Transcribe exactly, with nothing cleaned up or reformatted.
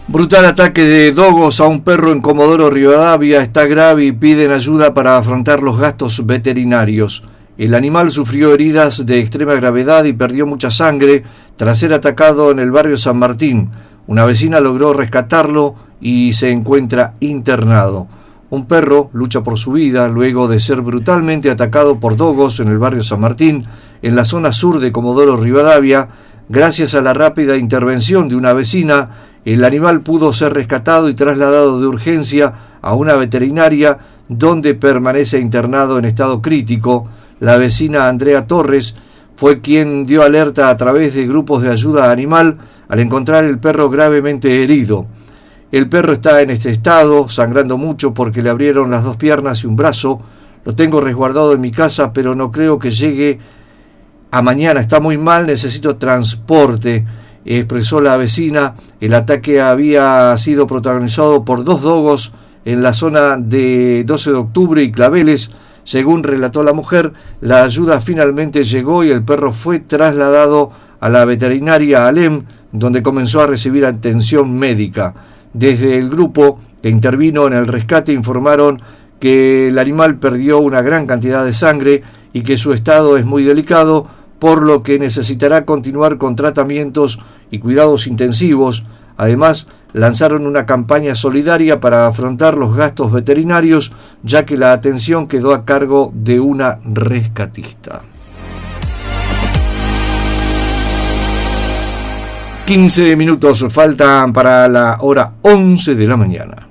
Brutal ataque de dogos a un perro en Comodoro Rivadavia está grave y piden ayuda para afrontar los gastos veterinarios. El animal sufrió heridas de extrema gravedad y perdió mucha sangre tras ser atacado en el barrio San Martín. Una vecina logró rescatarlo y se encuentra internado. Un perro lucha por su vida luego de ser brutalmente atacado por dogos en el barrio San Martín, en la zona sur de Comodoro Rivadavia. Gracias a la rápida intervención de una vecina, el animal pudo ser rescatado y trasladado de urgencia a una veterinaria donde permanece internado en estado crítico. La vecina Andrea Torres fue quien dio alerta a través de grupos de ayuda animal al encontrar el perro gravemente herido. El perro está en este estado, sangrando mucho porque le abrieron las dos piernas y un brazo. Lo tengo resguardado en mi casa, pero no creo que llegue a mañana. Está muy mal, necesito transporte, expresó la vecina. El ataque había sido protagonizado por dos dogos en la zona de doce de octubre y Claveles. Según relató la mujer, la ayuda finalmente llegó y el perro fue trasladado a la veterinaria Alem, donde comenzó a recibir atención médica. Desde el grupo que intervino en el rescate informaron que el animal perdió una gran cantidad de sangre y que su estado es muy delicado, por lo que necesitará continuar con tratamientos y cuidados intensivos. Además, lanzaron una campaña solidaria para afrontar los gastos veterinarios, ya que la atención quedó a cargo de una rescatista. quince minutos faltan para la hora once de la mañana.